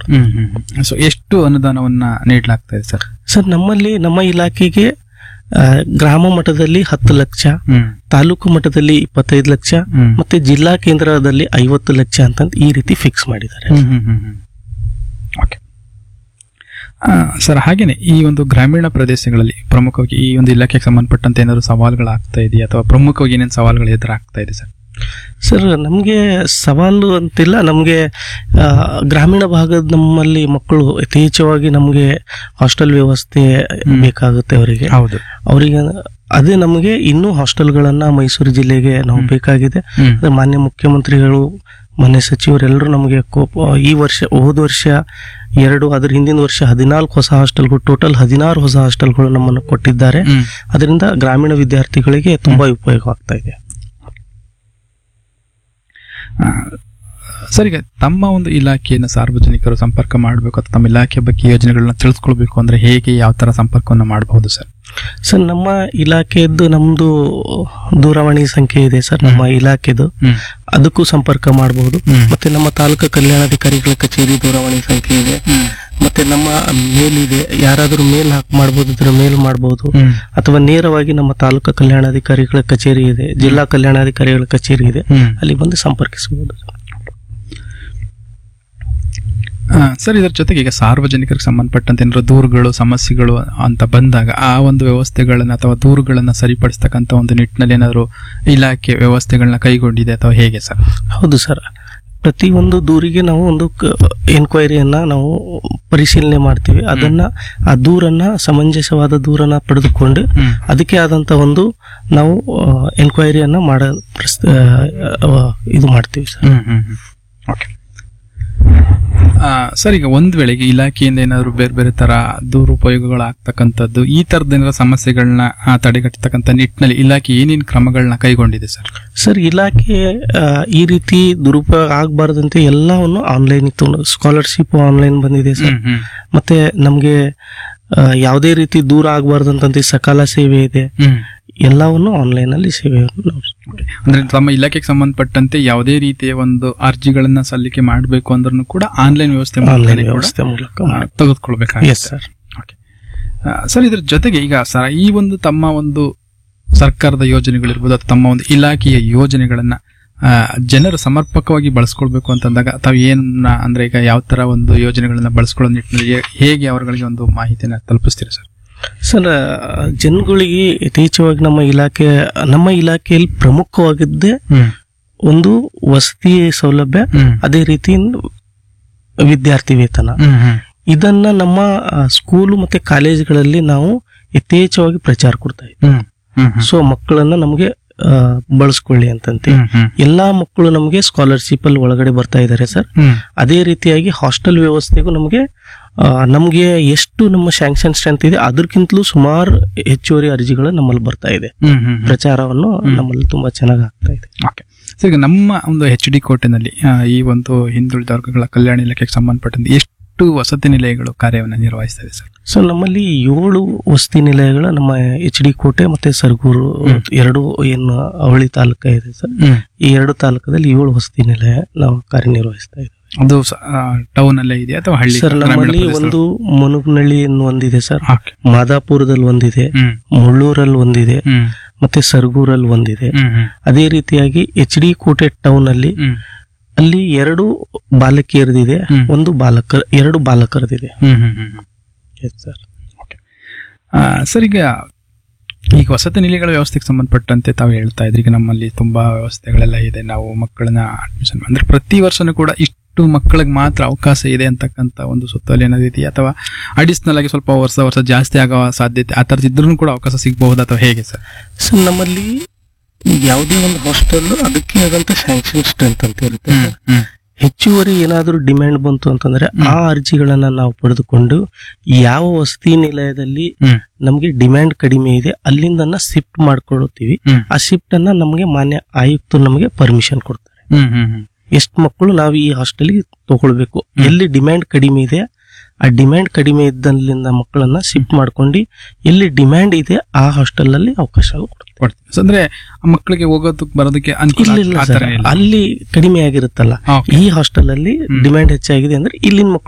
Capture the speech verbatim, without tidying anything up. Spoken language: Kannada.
ಹ್ಮ್ ಹ್ಮ್ ಸೊ ಎಷ್ಟು ಅನುದಾನವನ್ನ ನೀಡಲಾಗ್ತಾ ಇದೆ ಸರ್? ಸರ್ ನಮ್ಮಲ್ಲಿ ನಮ್ಮ ಇಲಾಖೆಗೆ ಆ, ಗ್ರಾಮ ಮಟ್ಟದಲ್ಲಿ ಹತ್ತು ಲಕ್ಷ, ಹ್ಮ್ ತಾಲೂಕು ಮಟ್ಟದಲ್ಲಿ ಇಪ್ಪತ್ತೈದು ಲಕ್ಷ ಹ್ಮ್ ಮತ್ತೆ ಜಿಲ್ಲಾ ಕೇಂದ್ರದಲ್ಲಿ ಐವತ್ತು ಲಕ್ಷ ಅಂತ ಈ ರೀತಿ ಫಿಕ್ಸ್ ಮಾಡಿದ್ದಾರೆ. ಹ್ಮ್ ಹ್ಮ್ ಹ್ಮ್ ಹ್ಮ್ ಓಕೆ ಸರ್, ಹಾಗೇನೆ ಈ ಒಂದು ಗ್ರಾಮೀಣ ಪ್ರದೇಶಗಳಲ್ಲಿ ಪ್ರಮುಖವಾಗಿ ಈ ಒಂದು ಇಲಾಖೆಗೆ ಸಂಬಂಧಪಟ್ಟಂತೆ ಏನಾದ್ರು ಸವಾಲುಗಳಾಗ್ತಾ ಇದೆಯಾ ಅಥವಾ ಪ್ರಮುಖವಾಗಿ ಏನೇನು ಸವಾಲುಗಳು ಎದುರಾಗ್ತಾ ಇದೆ ಸರ್? ಸರ್ ನಮಗೆ ಸವಾಲು ಅಂತಿಲ್ಲ, ನಮಗೆ ಆ, ಗ್ರಾಮೀಣ ಭಾಗದ ನಮ್ಮಲ್ಲಿ ಮಕ್ಕಳು ಯಥೇಚ್ಛವಾಗಿ ನಮಗೆ ಹಾಸ್ಟೆಲ್ ವ್ಯವಸ್ಥೆ ಬೇಕಾಗುತ್ತೆ ಅವರಿಗೆ. ಹೌದು, ಅವರಿಗೆ ಅದೇ ನಮಗೆ ಇನ್ನೂ ಹಾಸ್ಟೆಲ್ಗಳನ್ನ ಮೈಸೂರು ಜಿಲ್ಲೆಗೆ ನಾವು ಬೇಕಾಗಿದೆ. ಅದೇ ಮಾನ್ಯ ಮುಖ್ಯಮಂತ್ರಿಗಳು, ಮಾನ್ಯ ಸಚಿವರೆಲ್ಲರೂ ನಮಗೆ ಕೋಪ ಈ ವರ್ಷ ಹೋದ ವರ್ಷ ಎರಡು, ಅದ್ರ ಹಿಂದಿನ ವರ್ಷ ಹದಿನಾಲ್ಕು ಹೊಸ ಹಾಸ್ಟೆಲ್ಗಳು, ಟೋಟಲ್ ಹದಿನಾರು ಹೊಸ ಹಾಸ್ಟೆಲ್ಗಳು ನಮ್ಮನ್ನು ಕೊಟ್ಟಿದ್ದಾರೆ. ಅದರಿಂದ ಗ್ರಾಮೀಣ ವಿದ್ಯಾರ್ಥಿಗಳಿಗೆ ತುಂಬಾ ಉಪಯೋಗ ಆಗ್ತಾ ಇದೆ. ಸರ್, ಈಗ ತಮ್ಮ ಒಂದು ಇಲಾಖೆಯನ್ನು ಸಾರ್ವಜನಿಕರು ಸಂಪರ್ಕ ಮಾಡಬೇಕು ಅಥವಾ ತಮ್ಮ ಇಲಾಖೆ ಬಗ್ಗೆ ಯೋಜನೆಗಳನ್ನ ತಿಳಿಸ್ಕೊಳ್ಬೇಕು ಅಂದ್ರೆ ಹೇಗೆ, ಯಾವ ತರ ಸಂಪರ್ಕವನ್ನು ಮಾಡಬಹುದು ಸರ್? ಸರ್ ನಮ್ಮ ಇಲಾಖೆದ್ದು ನಮ್ದು ದೂರವಾಣಿ ಸಂಖ್ಯೆ ಇದೆ ಸರ್, ನಮ್ಮ ಇಲಾಖೆದು, ಅದಕ್ಕೂ ಸಂಪರ್ಕ ಮಾಡಬಹುದು. ಮತ್ತೆ ನಮ್ಮ ತಾಲೂಕು ಕಲ್ಯಾಣಾಧಿಕಾರಿಗಳ ಕಚೇರಿ ದೂರವಾಣಿ ಸಂಖ್ಯೆ ಇದೆ. ಮತ್ತೆ ನಮ್ಮ ಮೇಲ್ ಇದೆ, ಯಾರಾದ್ರೂ ಮೇಲ್ ಹಾಕ್ ಮಾಡಬಹುದು, ಇದ್ರ ಮೇಲ್ ಮಾಡಬಹುದು. ಅಥವಾ ನೇರವಾಗಿ ನಮ್ಮ ತಾಲೂಕು ಕಲ್ಯಾಣಾಧಿಕಾರಿಗಳ ಕಚೇರಿ ಇದೆ, ಜಿಲ್ಲಾ ಕಲ್ಯಾಣಾಧಿಕಾರಿಗಳ ಕಚೇರಿ ಇದೆ, ಅಲ್ಲಿ ಬಂದು ಸಂಪರ್ಕಿಸಬಹುದು. ಸರ್, ಇದರ ಜೊತೆಗೆ ಈಗ ಸಾರ್ವಜನಿಕರಿಗೆ ಸಂಬಂಧಪಟ್ಟಂತೆ ಏನಾದ್ರು ದೂರುಗಳು, ಸಮಸ್ಯೆಗಳು ಅಂತ ಬಂದಾಗ ಆ ಒಂದು ವ್ಯವಸ್ಥೆಗಳನ್ನ ಅಥವಾ ದೂರುಗಳನ್ನ ಸರಿಪಡಿಸ್ತಕ್ಕಂಥ ಒಂದು ನಿಟ್ಟಿನಲ್ಲಿ ಏನಾದ್ರು ಇಲಾಖೆ ವ್ಯವಸ್ಥೆಗಳನ್ನ ಕೈಗೊಂಡಿದೆ ಅಥವಾ ಹೇಗೆ ಸರ್? ಹೌದು ಸರ್, ಪ್ರತಿ ಒಂದು ದೂರಿಗೆ ನಾವು ಒಂದು ಎನ್ಕ್ವೈರಿಯನ್ನ ನಾವು ಪರಿಶೀಲನೆ ಮಾಡ್ತೀವಿ. ಅದನ್ನ ಆ ದೂರನ್ನ ಸಮಂಜಸವಾದ ದೂರನ್ನ ಪಡೆದುಕೊಂಡು ಅದಕ್ಕೆ ಆದಂತ ಒಂದು ನಾವು ಎನ್ಕ್ವೈರಿಯನ್ನ ಮಾಡ ಇದು ಮಾಡ್ತೀವಿ ಸರ್. ಓಕೆ ಸರ್, ಈಗ ಒಂದ್ ವೇಳೆಗೆ ಇಲಾಖೆಯಿಂದ ಏನಾದ್ರು ಬೇರೆ ಬೇರೆ ತರ ದುರುಪಯೋಗಗಳಾಗ್ತಕ್ಕಂಥದ್ದು, ಈ ತರದ ಏನಾದ್ರು ಸಮಸ್ಯೆಗಳನ್ನ ತಡೆಗಟ್ಟತಕ್ಕಂಥ ನಿಟ್ಟಿನಲ್ಲಿ ಇಲಾಖೆ ಏನೇನು ಕ್ರಮಗಳನ್ನ ಕೈಗೊಂಡಿದೆ ಸರ್? ಸರ್, ಇಲಾಖೆ ಈ ರೀತಿ ದುರುಪಯೋಗ ಆಗಬಾರ್ದಂತೆ ಎಲ್ಲವನ್ನು ಆನ್ಲೈನ್ ಇತ್ತು. ಸ್ಕಾಲರ್ಶಿಪ್ ಆನ್ಲೈನ್ ಬಂದಿದೆ ಸರ್. ಮತ್ತೆ ನಮ್ಗೆ ಯಾವುದೇ ರೀತಿ ದೂರ ಆಗಬಾರ್ದಂತ ಸಕಾಲ ಸೇವೆ ಇದೆ, ಎಲ್ಲವನ್ನು ಆನ್ಲೈನ್ ಅಲ್ಲಿ ಸೇವೆ. ಅಂದ್ರೆ ತಮ್ಮ ಇಲಾಖೆಗೆ ಸಂಬಂಧಪಟ್ಟಂತೆ ಯಾವುದೇ ರೀತಿಯ ಒಂದು ಅರ್ಜಿಗಳನ್ನ ಸಲ್ಲಿಕೆ ಮಾಡಬೇಕು ಅಂದ್ರೂ ಕೂಡ ಆನ್ಲೈನ್ ವ್ಯವಸ್ಥೆ ವ್ಯವಸ್ಥೆ ಮೂಲಕ ತೆಗೆದುಕೊಳ್ಬೇಕಾಗುತ್ತೆ ಸರ್. ಸರ್, ಇದ್ರ ಜೊತೆಗೆ ಈಗ ಸರ್ ಈ ಒಂದು ತಮ್ಮ ಒಂದು ಸರ್ಕಾರದ ಯೋಜನೆಗಳಿರ್ಬೋದು ಅಥವಾ ತಮ್ಮ ಒಂದು ಇಲಾಖೆಯ ಯೋಜನೆಗಳನ್ನ ಜನರು ಸಮರ್ಪಕವಾಗಿ ಬಳಸ್ಕೊಳ್ಬೇಕು ಅಂತಂದಾಗ ತಾವು ಏನ ಅಂದ್ರೆ ಈಗ ಯಾವ ತರ ಒಂದು ಯೋಜನೆಗಳನ್ನ ಬಳಸ್ಕೊಳ್ಳೋ ನಿಟ್ಟಿನಲ್ಲಿ ಹೇಗೆ ಅವರುಗಳಿಗೆ ಒಂದು ಮಾಹಿತಿಯನ್ನ ತಲುಪಿಸ್ತೀರಿ ಸರ್? ಸರ್, ಜನಗಳಿಗೆ ಯಥೇಚ್ಛವಾಗಿ ನಮ್ಮ ಇಲಾಖೆ ನಮ್ಮ ಇಲಾಖೆಯಲ್ಲಿ ಪ್ರಮುಖವಾಗಿದ್ದೇ ಒಂದು ವಸತಿ ಸೌಲಭ್ಯ, ಅದೇ ರೀತಿ ವಿದ್ಯಾರ್ಥಿ ವೇತನ. ಇದನ್ನ ನಮ್ಮ ಸ್ಕೂಲು ಮತ್ತೆ ಕಾಲೇಜುಗಳಲ್ಲಿ ನಾವು ಯಥೇಚ್ಛವಾಗಿ ಪ್ರಚಾರ ಕೊಡ್ತಾ ಇದ್ದೀವಿ. ಸೊ ಮಕ್ಕಳನ್ನ ನಮಗೆ ಬಳಸ್ಕೊಳ್ಳಿ ಅಂತಂತೆ ಎಲ್ಲಾ ಮಕ್ಕಳು ನಮಗೆ ಸ್ಕಾಲರ್ಶಿಪ್ ಅಲ್ಲಿ ಒಳಗಡೆ ಬರ್ತಾ ಇದ್ದಾರೆ ಸರ್. ಅದೇ ರೀತಿಯಾಗಿ ಹಾಸ್ಟೆಲ್ ವ್ಯವಸ್ಥೆಗೂ ನಮಗೆ ನಮ್ಗೆ ಎಷ್ಟು ನಮ್ಮ ಸ್ಯಾಂಕ್ಷನ್ ಸ್ಟ್ರೆಂತ್ ಇದೆ ಅದಕ್ಕಿಂತಲೂ ಸುಮಾರು ಹೆಚ್ಚುವರಿ ಅರ್ಜಿಗಳು ನಮ್ಮಲ್ಲಿ ಬರ್ತಾ ಇದೆ. ಪ್ರಚಾರವನ್ನು ನಮ್ಮಲ್ಲಿ ತುಂಬಾ ಚೆನ್ನಾಗಿ ಆಗ್ತಾ ಇದೆ. ಸರ್, ಈಗ ನಮ್ಮ ಒಂದು ಎಚ್ ಡಿ ಕೋಟೆನಲ್ಲಿ ಈ ಒಂದು ಹಿಂದುಳಿದ ವರ್ಗಗಳ ಕಲ್ಯಾಣ ಇಲಾಖೆಗೆ ಸಂಬಂಧಪಟ್ಟಂತೆ ಎಷ್ಟು ವಸತಿ ನಿಲಯಗಳು ಕಾರ್ಯವನ್ನು ನಿರ್ವಹಿಸ್ತಾ ಇದೆ ಸರ್? ಸೊ ನಮ್ಮಲ್ಲಿ ಏಳು ವಸತಿ ನಿಲಯಗಳು ನಮ್ಮ ಎಚ್ ಡಿ ಕೋಟೆ ಮತ್ತೆ ಸರಗೂರು ಎರಡು ಏನು ಅವಳಿ ತಾಲೂಕ ಇದೆ ಸರ್. ಈ ಎರಡು ತಾಲೂಕದಲ್ಲಿ ಏಳು ವಸತಿ ನಿಲಯ ನಾವು ಕಾರ್ಯನಿರ್ವಹಿಸ್ತಾ ಇದ್ದೇವೆ. ಅದು ಟೌನ್ ಅಲ್ಲೇ ಇದೆ ಅಥವಾ ಹಳ್ಳಿ ಸರ್? ನಮ್ಮಲ್ಲಿ ಒಂದು ಮುನುಗ್ನಳ್ಳಿ ಒಂದಿದೆ ಸರ್, ಮಾದಾಪುರದಲ್ಲಿ ಒಂದಿದೆ, ಮುಳ್ಳೂರಲ್ಲಿ ಒಂದಿದೆ, ಮತ್ತೆ ಸರಗೂರಲ್ಲಿ ಒಂದಿದೆ. ಅದೇ ರೀತಿಯಾಗಿ ಎಚ್ ಡಿ ಕೋಟೆ ಟೌನ್ ಅಲ್ಲಿ ಅಲ್ಲಿ ಎರಡು ಬಾಲಕಿಯರದಿದೆ, ಒಂದು ಬಾಲಕರ ಎರಡು ಬಾಲಕರದಿದೆ ಸರ್. ಸರ್, ಈಗ ಈಗ ವಸತಿ ನಿಲಯಗಳ ವ್ಯವಸ್ಥೆಗೆ ಸಂಬಂಧಪಟ್ಟಂತೆ ತಾವು ಹೇಳ್ತಾ ಇದ್ರಿ, ಈಗ ನಮ್ಮಲ್ಲಿ ತುಂಬಾ ವ್ಯವಸ್ಥೆಗಳೆಲ್ಲ ಇದೆ. ನಾವು ಮಕ್ಕಳನ್ನ ಅಡ್ಮಿಷನ್ ಅಂದ್ರೆ ಪ್ರತಿ ವರ್ಷನೂ ಕೂಡ ಇಷ್ಟು ಮಕ್ಕಳಿಗೆ ಮಾತ್ರ ಅವಕಾಶ ಇದೆ ಅಂತಕ್ಕಂಥ ಒಂದು ಸುತ್ತೋಲೆ ಏನಾದ್ರು ಇದೆಯಾ ಅಥವಾ ಅಡಿಷನಲ್ ಆಗಿ ಸ್ವಲ್ಪ ವರ್ಷ ವರ್ಷ ಜಾಸ್ತಿ ಆಗೋ ಸಾಧ್ಯತೆ ಆ ತರದ್ ಇದ್ರೂ ಕೂಡ ಅವಕಾಶ ಸಿಗಬಹುದು ಅಥವಾ ಹೇಗೆ ಸರ್? ಸರ್, ನಮ್ಮಲ್ಲಿ ಯಾವುದೇ ಒಂದು ಹಾಸ್ಟೆಲ್ ಅದಕ್ಕೆ ಆದಂತ ಸ್ಯಾಂಕ್ಷನ್ ಸ್ಟ್ರೆಂತ್ ಅಂತ ಇರುತ್ತೆ. ಹೆಚ್ಚುವರಿ ಏನಾದರೂ ಡಿಮ್ಯಾಂಡ್ ಬಂತು ಅಂತಂದ್ರೆ ಆ ಅರ್ಜಿಗಳನ್ನ ನಾವು ಪಡೆದುಕೊಂಡು ಯಾವ ವಸತಿ ನಿಲಯದಲ್ಲಿ ನಮ್ಗೆ ಡಿಮ್ಯಾಂಡ್ ಕಡಿಮೆ ಇದೆ ಅಲ್ಲಿಂದ ಶಿಫ್ಟ್ ಮಾಡ್ಕೊಳ್ಳುತ್ತೀವಿ. ಆ ಶಿಫ್ಟ್ ಅನ್ನ ನಮಗೆ ಮಾನ್ಯ ಆಯುಕ್ತರು ನಮಗೆ ಪರ್ಮಿಷನ್ ಕೊಡ್ತಾರೆ. ಎಷ್ಟು ಮಕ್ಕಳು ನಾವು ಈ ಹಾಸ್ಟೆಲ್ಗೆ ತಗೊಳ್ಬೇಕು, ಎಲ್ಲಿ ಡಿಮ್ಯಾಂಡ್ ಕಡಿಮೆ ಇದೆ ಆ ಡಿಮ್ಯಾಂಡ್ ಕಡಿಮೆ ಇದ್ದಲ್ಲಿಂದ ಮಕ್ಕಳನ್ನ ಶಿಫ್ಟ್ ಮಾಡ್ಕೊಂಡು ಎಲ್ಲಿ ಡಿಮ್ಯಾಂಡ್ ಇದೆ ಆ ಹಾಸ್ಟೆಲ್ ಅಲ್ಲಿ ಅವಕಾಶ ಕೊಡ್ತೀವಿ. ಅಂದ್ರೆ ಮಕ್ಕಳಿಗೆ ಹೋಗೋದಕ್ಕೆ ಬರೋದಕ್ಕೆ ಅಲ್ಲಿ ಕಡಿಮೆ ಆಗಿರುತ್ತಲ್ಲ, ಈ ಹಾಸ್ಟೆಲ್ ಅಲ್ಲಿ ಡಿಮ್ಯಾಂಡ್ ಹೆಚ್ಚಾಗಿದೆ ಅಂದ್ರೆ ಇಲ್ಲಿನ ಮಕ್ಕಳು